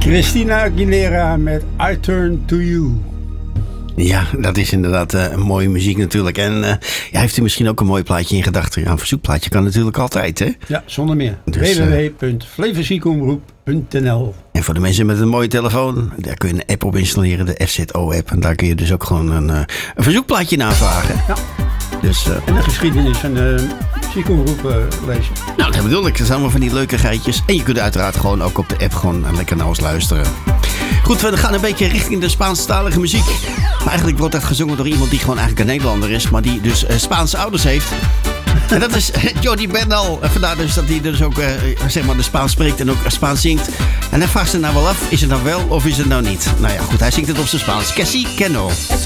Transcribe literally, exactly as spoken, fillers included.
Christina Aguilera met I Turn To You. Ja, dat is inderdaad uh, mooie muziek natuurlijk. En uh, ja, heeft u misschien ook een mooi plaatje in gedachten? Ja, een verzoekplaatje kan natuurlijk altijd, hè? Ja, zonder meer. Dus, w w w punt flevoziekomroep punt n l. En voor de mensen met een mooie telefoon, daar kun je een app op installeren, de F Z O-app. En daar kun je dus ook gewoon een, uh, een verzoekplaatje navragen. Ja. Dus, uh, en de geschiedenis van de muziekomroep uh, lezen. Nou, dat bedoel ik. Dat zijn allemaal van die leuke geitjes. En je kunt uiteraard gewoon ook op de app gewoon lekker naar ons luisteren. Goed, we gaan een beetje richting de Spaanstalige muziek. Maar eigenlijk wordt dat gezongen door iemand die gewoon eigenlijk een Nederlander is. Maar die dus uh, Spaanse ouders heeft. En dat is Jordi Bernal. En vandaar dus dat hij dus ook uh, zeg maar de Spaans spreekt en ook Spaans zingt. En hij vraagt zich nou wel af, is het nou wel of is het nou niet? Nou ja, goed, hij zingt het op zijn Spaans. Que sí, que no.